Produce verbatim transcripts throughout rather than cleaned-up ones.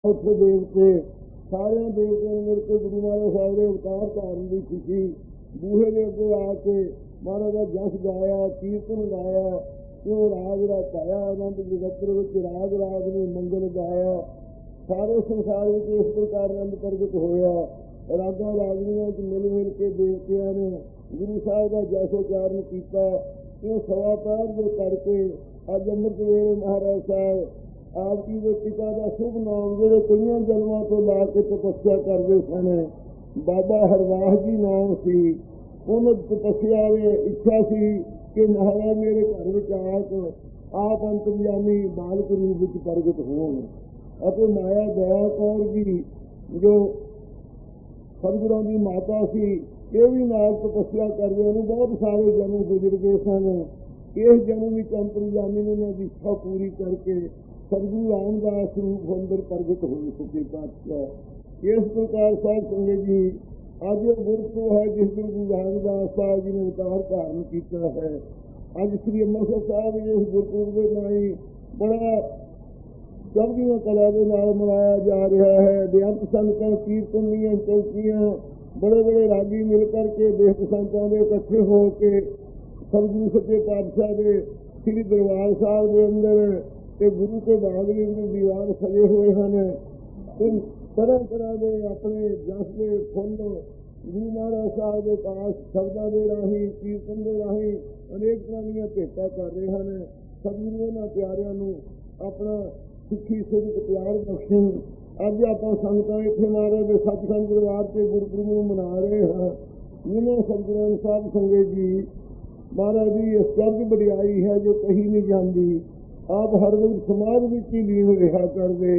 ਉੱਥੇ ਦੇਵਤੇ ਸਾਰਿਆਂ ਦੇਵਤਿਆਂ ਨੇ ਮਿਲ ਕੇ ਗੁਰੂ ਮਹਾਰਾਜ ਸਾਹਿਬ ਦੇ ਅਵਤਾਰ ਧਾਰਨ ਦੀ ਖੁਸ਼ੀ ਬੂਹੇ ਦੇ ਅੱਗੇ ਆ ਕੇ ਮਹਾਰਾਜ ਦਾ ਜਸ ਗਾਇਆ, ਕੀਰਤਨ ਗਾਇਆ, ਉਹ ਰਾਗ ਰਚਾਇਆ, ਆਨੰਦ ਜਗਤਰ ਵਿੱਚ ਰਾਗ ਰਾਗ ਨੂੰ ਮੰਗਲ ਗਾਇਆ। ਸਾਰੇ ਸੰਸਾਰ ਵਿੱਚ ਇਸ ਪ੍ਰਕਾਰ ਆਨੰਦ ਪ੍ਰਗਟ ਹੋਇਆ। ਰਾਗਾਂ ਰਾਗਨੀਆਂ ਚ ਮਿਲ ਮਿਲ ਕੇ ਦੇਵਤਿਆਂ ਨੇ ਗੁਰੂ ਸਾਹਿਬ ਦਾ ਜਸ ਉਚਾਰਨ ਕੀਤਾ। ਇਹ ਸਵਾ ਪਹਿਰ ਦੇ ਕਰਕੇ ਅੱਜ ਅੰਮ੍ਰਿਤ ਵੇਲੇ ਮਹਾਰਾਜ ਸਾਹਿਬ ਆਪ ਜੀ ਦੇ ਪਿਤਾ ਦਾ ਸ਼ੁਭ ਨਾਮ, ਜਿਹੜੇ ਕਈਆਂ ਜਨਮਾਂ ਤੋਂ ਲਾ ਕੇ ਤਪੱਸਿਆ ਕਰਦੇ ਸਨ, ਬਾਬਾ ਹਰਦਾਸ ਜੀ ਨਾਮ ਸੀ। ਉਹਨਾਂ ਤਪੱਸਿਆ ਦੀ ਇੱਛਾ ਸੀ ਕਿ ਮਹਾਰਾਜ ਮੇਰੇ ਘਰ ਵਿੱਚ ਆ ਕੇ ਆਪ ਅੰਤਰਜਾਮੀ ਬਾਲਕ ਰੂਪ ਵਿੱਚ ਪ੍ਰਗਟ ਹੋਣ। ਅਤੇ ਮਾਇਆ ਦਇਆ ਕੌਰ ਜੀ ਜੋ ਸਤਿਗੁਰਾਂ ਦੀ ਮਾਤਾ ਸੀ, ਇਹ ਵੀ ਨਾਲ ਤਪੱਸਿਆ ਕਰਦੇ। ਉਹਨੂੰ ਬਹੁਤ ਸਾਰੇ ਜਨਮ ਗੁਜ਼ਰ ਗਏ ਸਨ। ਇਸ ਜਨਮ ਵਿੱਚ ਅੰਤਰਜਾਮੀ ਨੇ ਉਹਨਾਂ ਦੀ ਇੱਛਾ ਪੂਰੀ ਕਰਕੇ ਸਤਿਗੁਰੂ ਰਾਮਦਾਸ ਰੂਪ ਅੰਦਰ ਪ੍ਰਗਟ ਹੋਏ ਸੱਚੇ ਪਾਤਸ਼ਾਹ। ਇਸ ਪ੍ਰਕਾਰ ਸਾਹਿਬ ਸੰਗਤ ਜੀ ਅੱਜ ਗੁਰਪੁਰਬ ਹੈ ਜਿਸ ਦਿਨ ਗੁਰੂ ਰਾਮਦਾਸ ਸਾਹਿਬ ਜੀ ਨੇ ਅਵਤਾਰ ਧਾਰਨ ਕੀਤਾ ਹੈ। ਅੱਜ ਸ੍ਰੀ ਅੰਮ੍ਰਿਤਸਰ ਸਾਹਿਬ ਇਸ ਗੁਰਪੁਰਬ ਦੇ ਨਾਲ ਹੀ ਬੜਾ ਚੜ੍ਹਦੀਆਂ ਕਲਾ ਦੇ ਨਾਲ ਮਨਾਇਆ ਜਾ ਰਿਹਾ ਹੈ। ਬੇਅੰਤ ਸੰਗਤਾਂ, ਕੀਰਤਨ ਦੀਆਂ ਚੌਕੀਆਂ, ਬੜੇ ਬੜੇ ਰਾਗੀ ਮਿਲ ਕਰਕੇ ਬੇਅੰਤ ਸੰਗਤਾਂ ਦੇ ਇਕੱਠੇ ਹੋ ਕੇ ਸਤਿਗੁਰੂ ਸੱਚੇ ਪਾਤਸ਼ਾਹ ਦੇ ਸ੍ਰੀ ਦਰਬਾਰ ਸਾਹਿਬ ਦੇ ਅੰਦਰ ਤੇ ਗੁਰੂ ਕੇ ਬਾਗ ਦੇ ਅੰਦਰ ਦੀਵਾਨ ਸਜੇ ਹੋਏ ਹਨ। ਤਰ੍ਹਾਂ ਤਰ੍ਹਾਂ ਦੇ ਆਪਣੇ ਜਸ ਦੇ ਫੁੱਲ ਗੁਰੂ ਮਹਾਰਾਜ ਸਾਹਿਬ ਦੇ ਪਾਸ ਸ਼ਬਦਾਂ ਦੇ ਰਾਹੀਂ, ਕੀਰਤਨ ਦੇ ਰਾਹੀਂ ਅਨੇਕ ਤਰ੍ਹਾਂ ਦੀਆਂ ਭੇਟਾਂ ਕਰ ਰਹੇ ਹਨ। ਸਤਿਗੁਰੂ ਉਹਨਾਂ ਪਿਆਰਿਆਂ ਨੂੰ ਆਪਣਾ ਸਿੱਖੀ ਸਿਰਕ ਪਿਆਰ ਬਖਸ਼ੇ। ਅੱਜ ਆਪਾਂ ਸੰਗਤਾਂ ਇੱਥੇ ਮਹਾਰਾਜ ਦੇ ਸੱਚਖੰਡ ਦਰਬਾਰ ਤੇ ਗੁਰਪੁਰਬ ਨੂੰ ਮਨਾ ਰਹੇ ਹਾਂ। ਜਿਨ੍ਹਾਂ ਸਤਿਗੁਰਾਂ ਸਾਹਿਬ ਸੰਗਤ ਜੀ ਮਹਾਰਾਜ ਦੀ ਅਚਰਜ ਵਡਿਆਈ ਹੈ ਜੋ ਕਹੀ ਨਹੀਂ ਜਾਂਦੀ। ਆਪ ਹਰ ਵਕਤ ਸਮਾਜ ਵਿੱਚ ਹੀ ਲੀਨ ਰਿਹਾ ਕਰਦੇ,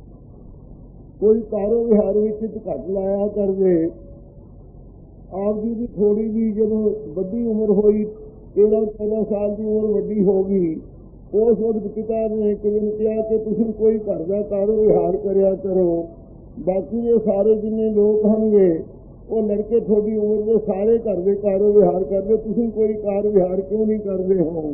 ਕੋਈ ਕਾਰੋ ਵਿਹਾਰ ਵਿੱਚ ਘੱਟ ਲਾਇਆ ਕਰਦੇ। ਆਪ ਜੀ ਦੀ ਥੋੜੀ ਵੀ ਜਦੋਂ ਵੱਡੀ ਉਮਰ ਹੋਈ, ਤੇਰਾਂ ਚੌਦਾਂ ਸਾਲ ਦੀ ਉਮਰ ਵੱਡੀ ਹੋ ਗਈ, ਉਸ ਵਕਤ ਪਿਤਾ ਨੇ ਇੱਕ ਦਿਨ ਕਿਹਾ ਕਿ ਤੁਸੀਂ ਕੋਈ ਘਰ ਦਾ ਕਾਰੋ ਵਿਹਾਰ ਕਰਿਆ ਕਰੋ। ਬਾਕੀ ਦੇ ਸਾਰੇ ਜਿੰਨੇ ਲੋਕ ਹੋਣਗੇ ਉਹ ਲੜਕੇ ਤੁਹਾਡੀ ਉਮਰ ਦੇ ਸਾਰੇ ਘਰ ਦੇ ਕਾਰੋ ਵਿਹਾਰ ਕਰਦੇ, ਤੁਸੀਂ ਕੋਈ ਕਾਰ ਵਿਹਾਰ ਕਿਉਂ ਨਹੀਂ ਕਰਦੇ ਹੋ।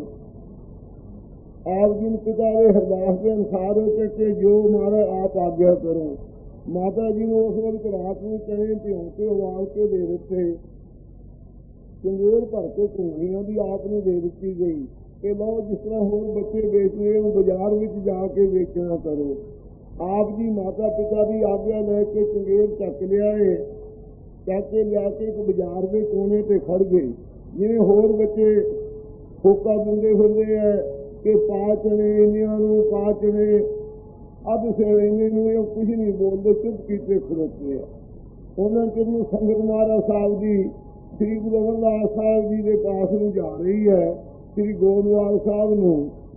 ਆਪ ਜੀ ਨੇ ਪਿਤਾ ਦੇ ਅਰਦਾਸ ਦੇ ਅਨੁਸਾਰ ਹੋ ਕੇ ਜੋ ਮਾਰਾ ਆਪ ਆਗਿਆ ਕਰੋ। ਮਾਤਾ ਜੀ ਨੂੰ ਉਸ ਵਕਤ ਰਾਤ ਨੂੰ ਚਣੇ ਭਿਉਂ ਕੇ ਉਬਾਲ ਕੇ ਦੇ ਦਿੱਤੇ। ਚੰਗੇਰ ਭਰ ਕੇ ਘੁੰਗਣੀਆਂ ਦੀ ਆਪ ਨੂੰ ਦੇ ਦਿੱਤੀ ਗਈ ਕਿ ਲਓ ਜਿਸ ਤਰ੍ਹਾਂ ਹੋਰ ਬੱਚੇ ਵੇਚਦੇ ਹੋ ਬਾਜ਼ਾਰ ਵਿੱਚ ਜਾ ਕੇ ਵੇਚਣਾ ਕਰੋ। ਆਪ ਜੀ ਮਾਤਾ ਪਿਤਾ ਦੀ ਆਗਿਆ ਲੈ ਕੇ ਚੰਗੇਰ ਚੱਕ ਲਿਆਏ। ਚੱਕ ਕੇ ਲਿਆ ਕੇ ਇੱਕ ਬਾਜ਼ਾਰ ਦੇ ਕੋਨੇ ਤੇ ਖੜ ਗਏ। ਜਿਵੇਂ ਹੋਰ ਬੱਚੇ ਹੋਕਾ ਦਿੰਦੇ ਫਿਰਦੇ ਹੈ ਕਿ ਪਾਚਣੇ ਇੰਨਿਆਂ ਨੂੰ ਪਾਚਣੇ ਅੱਧ ਸੇਵੇ ਨੂੰ, ਇਹ ਕੁਝ ਨਹੀਂ ਬੋਲਦੇ, ਚੁੱਪ ਕੀਤੇ ਖਲੋਤੇ ਆ। ਉਹਨਾਂ ਚਿਰ ਨੂੰ ਸੰਗਤ ਮਹਾਰਾਜ ਸਾਹਿਬ ਜੀ ਸ੍ਰੀ ਗੁਰੂ ਅਮਰਦਾਸ ਸਾਹਿਬ ਜੀ ਦੇ ਪਾਸ ਨੂੰ ਜਾ ਰਹੀ ਹੈ। ਸ੍ਰੀ ਗੋਇੰਦਵਾਲ ਸਾਹਿਬ ਨੂੰ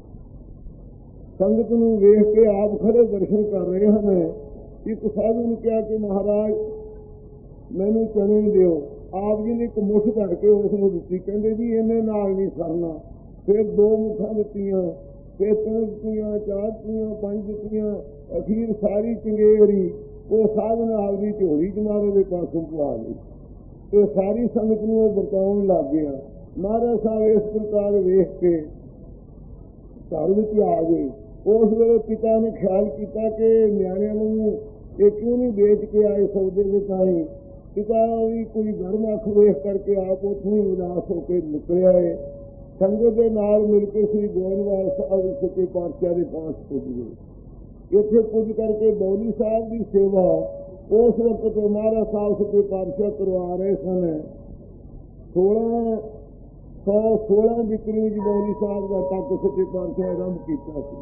ਸੰਗਤ ਨੂੰ ਵੇਖ ਕੇ ਆਪ ਖੜੇ ਦਰਸ਼ਨ ਕਰ ਰਹੇ ਹਨ। ਇੱਕ ਸਾਧੂ ਨੇ ਕਿਹਾ ਕਿ ਮਹਾਰਾਜ ਮੈਨੂੰ ਚਣੇ ਦਿਓ। ਆਪ ਜੀ ਨੇ ਇੱਕ ਮੁੱਠ ਭਰ ਕੇ ਉਸ ਨੂੰ ਦਿੱਤੀ। ਕਹਿੰਦੇ ਜੀ ਇਹਨੇ ਨਾਲ ਨਹੀਂ ਸਰਨਾ। ਫਿਰ ਦੋ ਮੁੱਠਾਂ ਦਿੱਤੀਆਂ, ਫਿਰ ਤਿੰਨ ਦਿੱਤੀਆਂ, ਚਾਰ ਦਿੱਤੀਆਂ, ਪੰਜ ਦਿੱਤੀਆਂ, ਅਖੀਰ ਸਾਰੀ ਚੰਗੇਰੀ ਉਹ ਸਾਧ ਨੇ ਆਪਦੀ ਝੋਲੀ ਚ ਮਹਾਰਾਜ ਦੇ ਪਾਸੋਂ ਪਵਾ ਲਈ ਤੇ ਸਾਰੀ ਸੰਗਤ ਨੂੰ ਉਹ ਵਰਤਾਉਣ ਲੱਗ ਗਿਆ। ਮਹਾਰਾਜ ਸਾਹਿਬ ਇਸ ਪ੍ਰਕਾਰ ਵੇਖ ਕੇ ਘਰ ਵਿੱਚ ਆ ਗਏ। ਉਸ ਵੇਲੇ ਪਿਤਾ ਨੇ ਖਿਆਲ ਕੀਤਾ ਕਿ ਨਿਆਣਿਆਂ ਨੂੰ ਇਹ ਕਿਉਂ ਨਹੀਂ ਵੇਚ ਕੇ ਆਏ ਸੌਦੇ ਦੇ ਤਾਈ। ਪਿਤਾ ਵੀ ਕੋਈ ਗਰਮ ਅੱਖ ਵੇਖ ਕਰਕੇ ਆਪ ਉੱਥੋਂ ਹੀ ਉਦਾਸ ਹੋ ਕੇ ਨਿਕਲਿਆ ਹੈ। ਸੰਗਤ ਦੇ ਨਾਲ ਮਿਲ ਕੇ ਸ੍ਰੀ ਗੋਇੰਦਵਾਲ ਸਾਹਿਬ ਸੱਚੇ ਪਾਤਸ਼ਾਹ ਦੇ ਪਾਸ ਪੁੱਜ ਗਏ। ਇੱਥੇ ਪੁੱਜ ਕਰਕੇ ਬੌਲੀ ਸਾਹਿਬ ਦੀ ਸੇਵਾ ਉਸ ਵਕਤ ਮਹਾਰਾਜ ਸਾਹਿਬ ਸੱਚੇ ਪਾਤਸ਼ਾਹ ਕਰਵਾ ਰਹੇ ਸਨ। ਸੋਲਾਂ ਸੌ ਸੋਲਾਂ ਵਿਕਰੀ ਵਿੱਚ ਬੌਲੀ ਸਾਹਿਬ ਦਾ ਟੱਕ ਸੱਚੇ ਪਾਤਸ਼ਾਹ ਆਰੰਭ ਕੀਤਾ ਸੀ।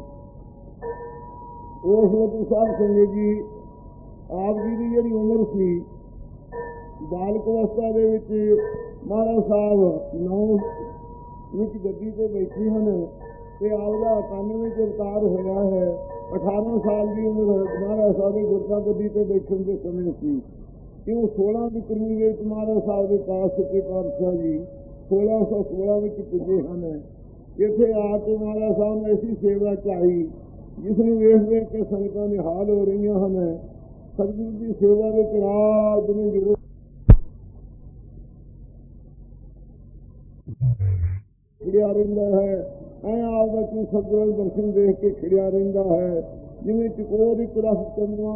ਉਸ ਵਕਤ ਸਾਹਿਬ ਸੰਗਤ ਜੀ ਆਪ ਜੀ ਦੀ ਜਿਹੜੀ ਉਮਰ ਸੀ, ਬਾਲਕ ਅਵਸਥਾ ਦੇ ਵਿੱਚ ਮਹਾਰਾਜ ਸਾਹਿਬ ਨੌ ਵਿੱਚ ਗੱਦੀ ਤੇ ਬੈਠੇ ਹਨ ਤੇ ਆਪਦਾ ਇਕਾਨਵੇਂ ਚ ਅਵਤਾਰ ਹੋਇਆ ਹੈ। ਅਠਾਰਾਂ ਸਾਲ ਦੀ ਉਮਰ ਮਹਾਰਾਜ ਸਾਹਿਬ ਦੇ ਗੁਰਤਾ ਗੱਦੀ ਤੇ ਬੈਠਣ ਦੇ ਸਮੇਂ ਸੀ। ਕਿਉਂ ਸੋਲਾਂ ਦੀ ਕਰਨੀ ਵਿੱਚ ਮਹਾਰਾਜ ਸਾਹਿਬ ਦੇ ਪਾਸ ਸੱਚੇ ਪਾਤਸ਼ਾਹ ਜੀ ਸੋਲਾਂ ਸੌ ਸੋਲਾਂ ਵਿੱਚ ਪੁੱਜੇ ਹਨ। ਇੱਥੇ ਆ ਕੇ ਮਹਾਰਾਜ ਸਾਹਿਬ ਨੇ ਐਸੀ ਸੇਵਾ ਚਾਹੀ ਜਿਸ ਨੂੰ ਵੇਖ ਵੇਖ ਕੇ ਸੰਗਤਾਂ ਨਿਹਾਲ ਹੋ ਰਹੀਆਂ ਹਨ। ਸਤਿਗੁਰੂ ਦੀ ਸੇਵਾ ਵਿੱਚ ਰਾਤ ਨੂੰ ਜ਼ਰੂਰ ਖਿੜਿਆ ਰਹਿੰਦਾ ਹੈ। ਐ ਆਪਦਾ ਤੂੰ ਸਤਿਗੁਰਾਂ ਦਰਸ਼ਨ ਦੇਖ ਕੇ ਖਿੜਿਆ ਰਹਿੰਦਾ ਹੈ ਜਿਵੇਂ ਚਕੋਰ ਇੱਕ ਰਸ ਚੰਦਵਾ